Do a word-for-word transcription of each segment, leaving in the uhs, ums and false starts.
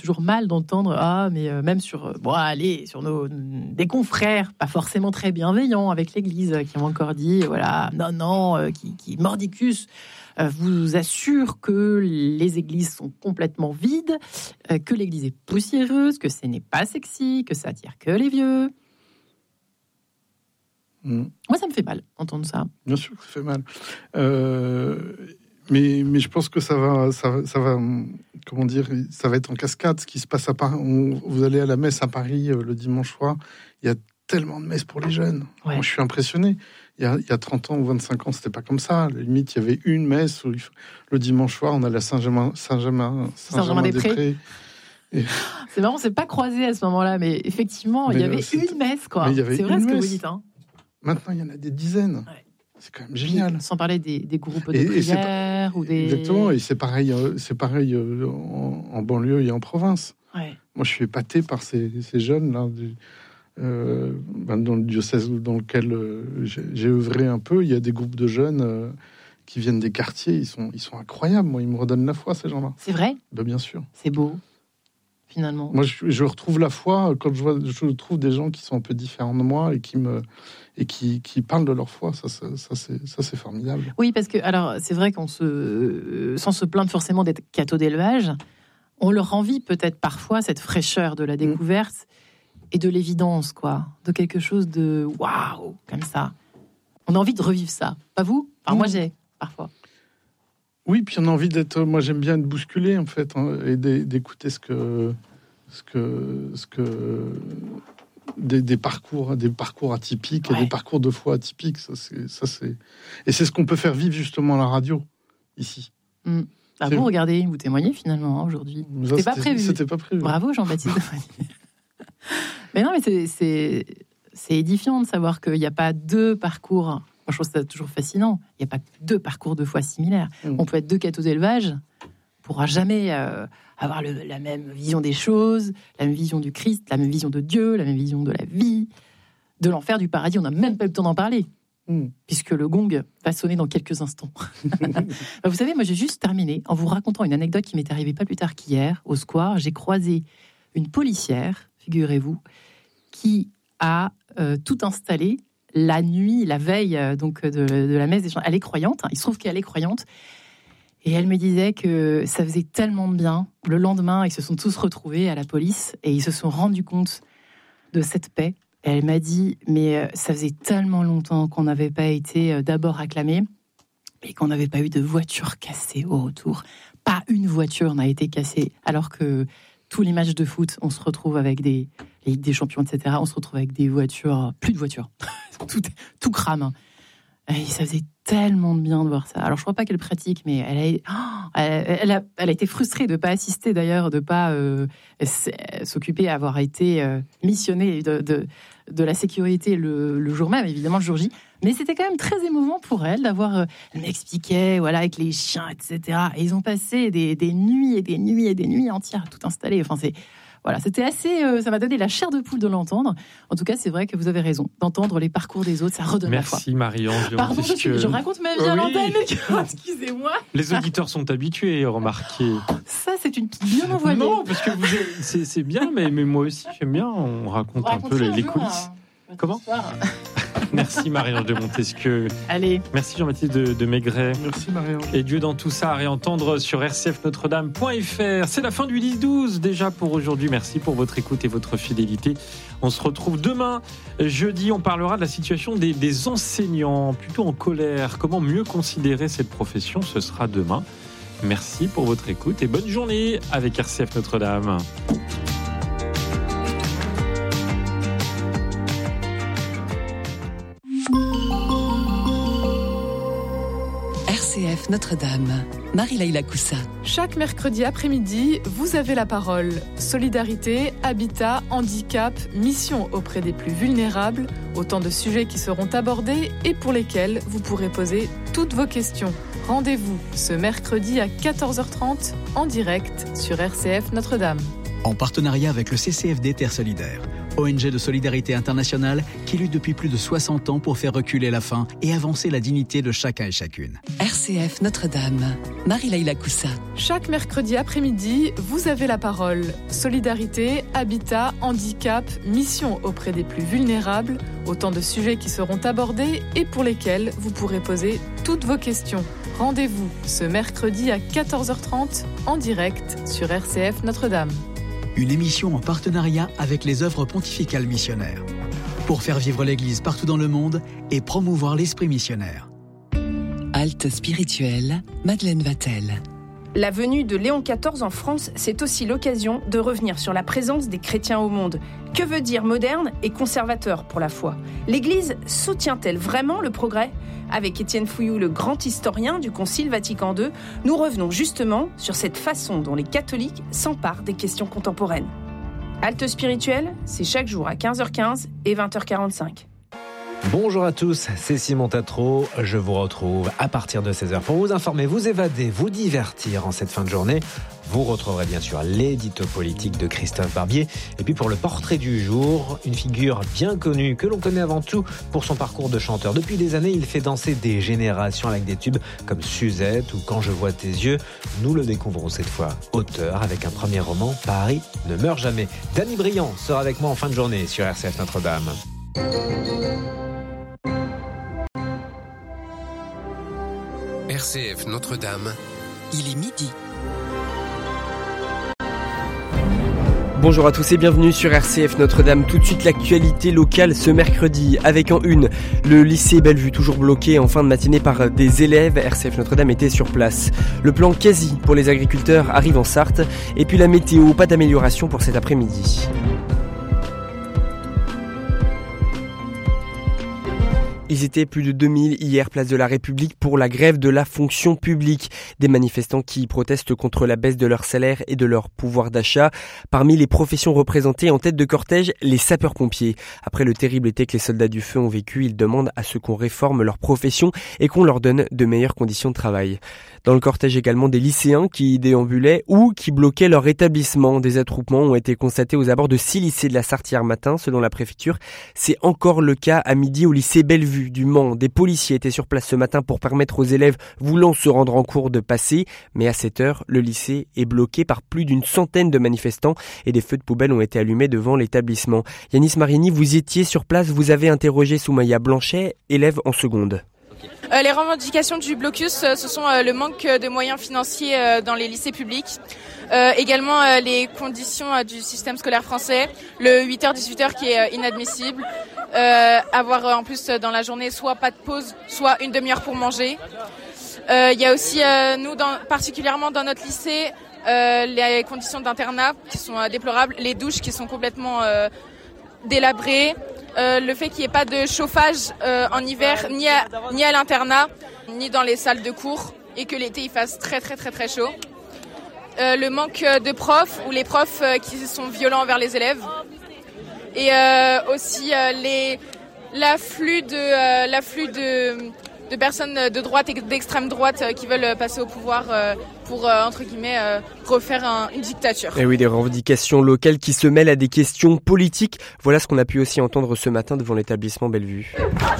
toujours mal d'entendre ah mais euh, même sur euh, bon allez sur nos des confrères pas forcément très bienveillants avec l'Église euh, qui ont encore dit voilà non non euh, qui, qui mordicus euh, vous assure que les églises sont complètement vides, euh, que l'Église est poussiéreuse, que ce n'est pas sexy, que ça attire que les vieux. Mmh. Moi ça me fait mal d'entendre ça. Bien sûr que ça fait mal. Euh... Mais, mais je pense que ça va, ça, va, ça va, comment dire, ça va être en cascade. Ce qui se passe à Paris, on, vous allez à la messe à Paris euh, le dimanche soir, il y a tellement de messes pour les jeunes. Ouais. Moi, je suis impressionné. Il y, a, il y a trente ans ou vingt-cinq ans, c'était pas comme ça. À la limite, il y avait une messe où, le dimanche soir, on allait à Saint-Germain, Saint-Germain, Saint-Germain-des-Prés. Et... C'est marrant, c'est pas croisé à ce moment-là, mais effectivement, mais il y avait une messe, quoi. C'est vrai ce que vous dites. Hein. Maintenant, il y en a des dizaines. Ouais. C'est quand même génial. Sans parler des, des groupes de et, prière et ou des... Exactement, et c'est pareil, c'est pareil en, en banlieue et en province. Ouais. Moi, je suis épaté par ces, ces jeunes-là, du, euh, ben dans le diocèse dans lequel euh, j'ai, j'ai œuvré un peu. Il y a des groupes de jeunes euh, qui viennent des quartiers, ils sont, ils sont incroyables. Moi, ils me redonnent la foi, ces gens-là. C'est vrai ? Ben, bien sûr. C'est beau, finalement. Moi, je, je retrouve la foi quand je, vois, je trouve des gens qui sont un peu différents de moi et qui me... et qui, qui parlent de leur foi, ça, ça, ça, c'est, ça c'est formidable. Oui, parce que, alors, c'est vrai qu'on se, sans se plaindre forcément d'être cathos d'élevage, on leur envie peut-être parfois cette fraîcheur de la découverte mmh. et de l'évidence, quoi, de quelque chose de waouh, comme ça. On a envie de revivre ça, pas vous ? Enfin, mmh. moi j'ai, parfois. Oui, puis on a envie d'être, moi j'aime bien être bousculé, en fait, hein, et d'écouter ce que, ce que, ce que, Des, des parcours, des parcours atypiques ouais. et des parcours de foi atypiques. Ça, c'est, ça, c'est... Et c'est ce qu'on peut faire vivre justement à la radio, ici. Mmh. Bah vous, regardez, vous témoignez finalement hein, aujourd'hui. Ça, c'était, pas prévu. C'était pas prévu. Bravo Jean-Baptiste. Mais non, mais c'est, c'est, c'est édifiant de savoir qu'il n'y a pas deux parcours. Moi, je trouve ça toujours fascinant. Il n'y a pas deux parcours de foi similaires. Mmh. On peut être deux cathos d'élevage, on ne pourra jamais... Euh, avoir le, la même vision des choses, la même vision du Christ, la même vision de Dieu, la même vision de la vie, de l'enfer, du paradis. On n'a même pas eu le temps d'en parler, mmh. puisque le gong va sonner dans quelques instants. Vous savez, moi, j'ai juste terminé en vous racontant une anecdote qui m'est arrivée pas plus tard qu'hier, au square. J'ai croisé une policière, figurez-vous, qui a euh, tout installé la nuit, la veille euh, donc de, de la messe des gens. Elle est croyante, hein, il se trouve qu'elle est croyante. Et elle me disait que ça faisait tellement de bien. Le lendemain, ils se sont tous retrouvés à la police et ils se sont rendus compte de cette paix. Et elle m'a dit, mais ça faisait tellement longtemps qu'on n'avait pas été d'abord acclamés et qu'on n'avait pas eu de voiture cassée au retour. Pas une voiture n'a été cassée, alors que tous les matchs de foot, on se retrouve avec des les Ligues des Champions, et cetera. On se retrouve avec des voitures, plus de voitures. tout, tout crame. Et ça faisait tellement de bien de voir ça. Alors, je ne crois pas qu'elle pratique, mais elle a, oh, elle, elle a, elle a été frustrée de ne pas assister, d'ailleurs, de ne pas euh, s'occuper, avoir été euh, missionnée de, de, de la sécurité le, le jour même, évidemment, le jour J. Mais c'était quand même très émouvant pour elle d'avoir... Euh, elle m'expliquait, voilà, avec les chiens, et cetera. Et ils ont passé des, des nuits et des nuits et des nuits entières à tout installer. Enfin, c'est... Voilà, c'était assez... Euh, ça m'a donné la chair de poule de l'entendre. En tout cas, c'est vrai que vous avez raison. D'entendre les parcours des autres, ça redonne Merci la foi. Merci Marie-Ange. Pardon, je, suis, je raconte ma vie oui. à l'antenne, excusez-moi. Les auditeurs sont habitués, remarquez. Ça, c'est une petite bien envoyée. Non, parce que vous êtes, c'est, c'est bien, mais, mais moi aussi, j'aime bien. On raconte on un peu les, les coulisses. Hein, Comment Merci Marie-Ange de Montesquieu. Allez. Merci Jean-Baptiste de, de Maigret. Merci Marie-Ange. Et Dieu dans tout ça à réentendre sur r c f notre dame point f r. C'est la fin du dix douze déjà pour aujourd'hui. Merci pour votre écoute et votre fidélité. On se retrouve demain, jeudi. On parlera de la situation des, des enseignants, plutôt en colère. Comment mieux considérer cette profession ? Ce sera demain. Merci pour votre écoute et bonne journée avec R C F Notre-Dame. R C F Notre-Dame, Marie-Laïla Coussa. Chaque mercredi après-midi, vous avez la parole. Solidarité, habitat, handicap, mission auprès des plus vulnérables, autant de sujets qui seront abordés et pour lesquels vous pourrez poser toutes vos questions. Rendez-vous ce mercredi à quatorze heures trente en direct sur R C F Notre-Dame. En partenariat avec le C C F D Terre Solidaire, O N G de solidarité internationale qui lutte depuis plus de soixante ans pour faire reculer la faim et avancer la dignité de chacun et chacune. R C F Notre-Dame, Marie-Laïla Coussa. Chaque mercredi après-midi, vous avez la parole. Solidarité, habitat, handicap, mission auprès des plus vulnérables, autant de sujets qui seront abordés et pour lesquels vous pourrez poser toutes vos questions. Rendez-vous ce mercredi à quatorze heures trente en direct sur R C F Notre-Dame. Une émission en partenariat avec les œuvres pontificales missionnaires. Pour faire vivre l'Église partout dans le monde et promouvoir l'esprit missionnaire. Halte spirituelle, Madeleine Vatel. La venue de Léon quatorze en France, c'est aussi l'occasion de revenir sur la présence des chrétiens au monde. Que veut dire moderne et conservateur pour la foi ? L'Église soutient-elle vraiment le progrès ? Avec Étienne Fouilloux, le grand historien du Concile Vatican deux, nous revenons justement sur cette façon dont les catholiques s'emparent des questions contemporaines. Halte spirituelle, c'est chaque jour à quinze heures quinze et vingt heures quarante-cinq. Bonjour à tous, c'est Simon Tatro. Je vous retrouve à partir de seize heures pour vous informer, vous évader, vous divertir en cette fin de journée. Vous retrouverez bien sûr l'édito politique de Christophe Barbier. Et puis pour le portrait du jour, une figure bien connue que l'on connaît avant tout pour son parcours de chanteur. Depuis des années, il fait danser des générations avec des tubes comme Suzette ou Quand je vois tes yeux. Nous le découvrons cette fois auteur avec un premier roman, Paris ne meurt jamais. Danny Briand sera avec moi en fin de journée sur R C F Notre-Dame. R C F Notre-Dame. Il est midi. Bonjour à tous et bienvenue sur R C F Notre-Dame. Tout de suite l'actualité locale ce mercredi avec en une le lycée Bellevue toujours bloqué en fin de matinée par des élèves. R C F Notre-Dame était sur place. Le plan quasi pour les agriculteurs arrive en Sarthe et puis la météo, pas d'amélioration pour cet après-midi. Ils étaient plus de deux mille hier, place de la République, pour la grève de la fonction publique. Des manifestants qui protestent contre la baisse de leur salaire et de leur pouvoir d'achat. Parmi les professions représentées en tête de cortège, les sapeurs-pompiers. Après le terrible été que les soldats du feu ont vécu, ils demandent à ce qu'on réforme leur profession et qu'on leur donne de meilleures conditions de travail. Dans le cortège également des lycéens qui déambulaient ou qui bloquaient leur établissement. Des attroupements ont été constatés aux abords de six lycées de la Sarthe hier matin, selon la préfecture. C'est encore le cas à midi au lycée Bellevue du Mans. Des policiers étaient sur place ce matin pour permettre aux élèves voulant se rendre en cours de passer. Mais à cette heure, le lycée est bloqué par plus d'une centaine de manifestants et des feux de poubelle ont été allumés devant l'établissement. Yanis Marini, vous étiez sur place, vous avez interrogé Soumaya Blanchet, élève en seconde. Euh, les revendications du blocus, euh, ce sont euh, le manque de moyens financiers euh, dans les lycées publics, euh, également euh, les conditions euh, du système scolaire français, le huit heures dix-huit heures qui est euh, inadmissible, euh, avoir euh, en plus euh, dans la journée soit pas de pause, soit une demi-heure pour manger. Il euh, y a aussi, euh, nous dans, particulièrement dans notre lycée, euh, les conditions d'internat qui sont euh, déplorables, les douches qui sont complètement euh, délabrées. Euh, le fait qu'il n'y ait pas de chauffage euh, en hiver, ni à, ni à l'internat, ni dans les salles de cours, et que l'été il fasse très très très très chaud. Euh, le manque de profs, ou les profs euh, qui sont violents envers les élèves. Et euh, aussi euh, les, l'afflux de, euh, l'afflux de, de personnes de droite et d'extrême droite euh, qui veulent passer au pouvoir euh, pour, euh, entre guillemets, euh, refaire un, une dictature. Et oui, des revendications locales qui se mêlent à des questions politiques. Voilà ce qu'on a pu aussi entendre ce matin devant l'établissement Bellevue.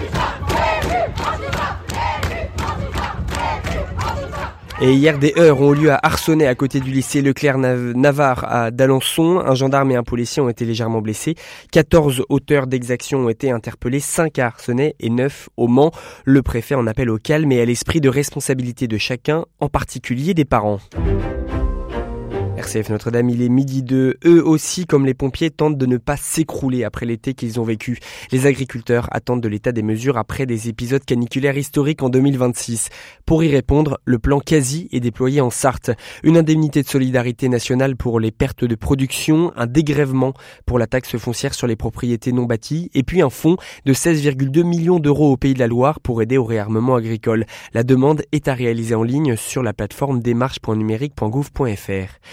Et hier, des heurts ont eu lieu à Arcenay, à côté du lycée Leclerc-Navarre à d'Alençon. Un gendarme et un policier ont été légèrement blessés. quatorze auteurs d'exactions ont été interpellés, cinq à Arcenay et neuf au Mans. Le préfet en appelle au calme et à l'esprit de responsabilité de chacun, en particulier des parents. R C F Notre-Dame, il est midi deux. Eux aussi, comme les pompiers, tentent de ne pas s'écrouler après l'été qu'ils ont vécu. Les agriculteurs attendent de l'État des mesures après des épisodes caniculaires historiques en deux mille vingt-six. Pour y répondre, le plan quasi est déployé en Sarthe. Une indemnité de solidarité nationale pour les pertes de production, un dégrèvement pour la taxe foncière sur les propriétés non bâties, et puis un fonds de seize virgule deux millions d'euros au Pays de la Loire pour aider au réarmement agricole. La demande est à réaliser en ligne sur la plateforme démarche point numérique point gouv point f r.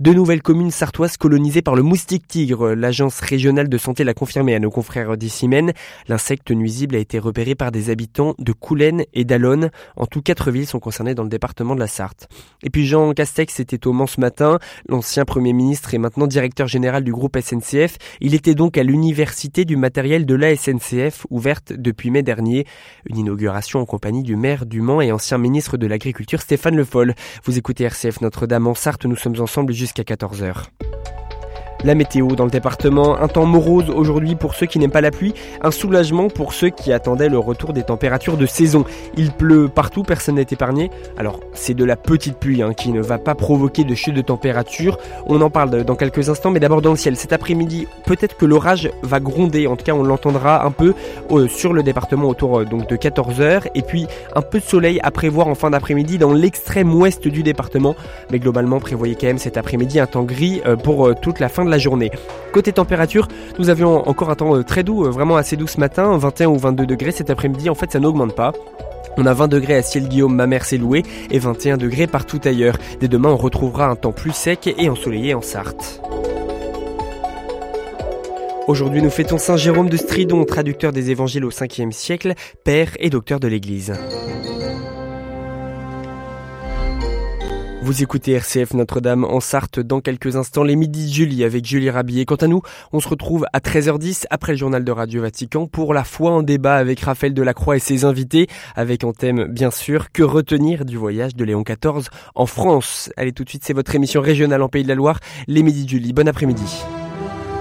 Deux nouvelles communes sartoises colonisées par le moustique tigre. L'agence régionale de santé l'a confirmé à nos confrères d'Issimène. L'insecte nuisible a été repéré par des habitants de Coulennes et d'Allonnes. En tout, quatre villes sont concernées dans le département de la Sarthe. Et puis Jean Castex était au Mans ce matin. L'ancien Premier ministre est maintenant directeur général du groupe S N C F. Il était donc à l'université du matériel de la S N C F, ouverte depuis mai dernier. Une inauguration en compagnie du maire du Mans et ancien ministre de l'Agriculture Stéphane Le Foll. Vous écoutez R C F Notre-Dame en Sarthe, nous sommes ensemble jusqu'à quatorze heures. La météo dans le département, un temps morose aujourd'hui pour ceux qui n'aiment pas la pluie, un soulagement pour ceux qui attendaient le retour des températures de saison. Il pleut partout, personne n'est épargné. Alors c'est de la petite pluie hein, qui ne va pas provoquer de chute de température. On en parle dans quelques instants, mais d'abord dans le ciel. Cet après-midi, peut-être que l'orage va gronder, en tout cas on l'entendra un peu euh, sur le département autour euh, donc de quatorze heures. Et puis un peu de soleil à prévoir en fin d'après-midi dans l'extrême ouest du département. Mais globalement, prévoyez quand même cet après-midi un temps gris euh, pour euh, toute la fin de la journée. Côté température, nous avions encore un temps très doux, vraiment assez doux ce matin, vingt et un ou vingt-deux degrés. Cet après-midi, en fait, ça n'augmente pas. On a vingt degrés à Ciel-Guillaume, Mamers et Loué et vingt et un degrés partout ailleurs. Dès demain, on retrouvera un temps plus sec et ensoleillé en Sarthe. Aujourd'hui, nous fêtons Saint Jérôme de Stridon, traducteur des évangiles au cinquième siècle, père et docteur de l'Église. Vous écoutez R C F Notre-Dame en Sarthe. Dans quelques instants, les midis de Julie avec Julie Rabier. Quant à nous, on se retrouve à treize heures dix après le journal de Radio Vatican pour la foi en débat avec Raphaël Delacroix et ses invités, avec en thème bien sûr que retenir du voyage de Léon quatorze en France. Allez, tout de suite, c'est votre émission régionale en Pays de la Loire, les midis de Julie. Bon après-midi.